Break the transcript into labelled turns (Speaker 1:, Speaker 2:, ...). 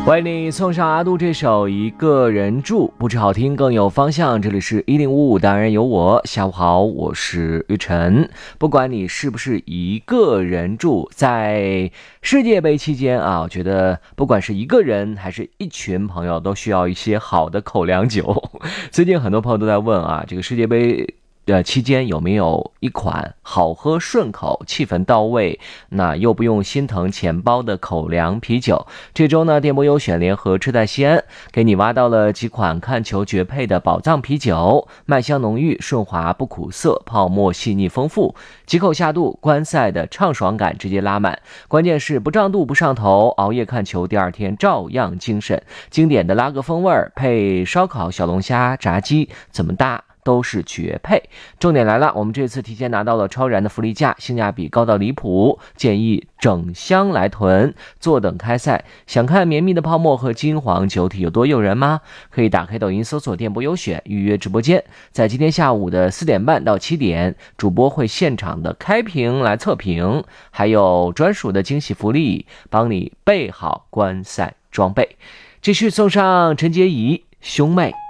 Speaker 1: 为你送上阿杜这首《一个人住》，不止好听更有方向。这里是1055，当然有我。下午好，我是玉晨。不管你是不是一个人住，在世界杯期间啊，我觉得不管是一个人还是一群朋友，都需要一些好的口粮酒。最近很多朋友都在问啊，这个世界杯期间有没有一款好喝顺口气氛到位那又不用心疼钱包的口粮啤酒。这周呢，电波优选联合吃在西安给你挖到了几款看球绝配的宝藏啤酒，麦香浓郁，顺滑不苦涩，泡沫细腻丰富，几口下肚，观赛的畅爽感直接拉满。关键是不胀肚不上头，熬夜看球第二天照样精神。经典的拉格风味配烧烤小龙虾炸鸡，怎么搭都是绝配。重点来了，我们这次提前拿到了超燃的福利价，性价比高到离谱，建议整箱来囤，坐等开赛。想看绵密的泡沫和金黄酒体有多诱人吗？可以打开抖音搜索电波优选，预约直播间。在今天下午的4点半到7点，主播会现场的开瓶来测评，还有专属的惊喜福利，帮你备好观赛装备。继续送上陈洁仪兄妹。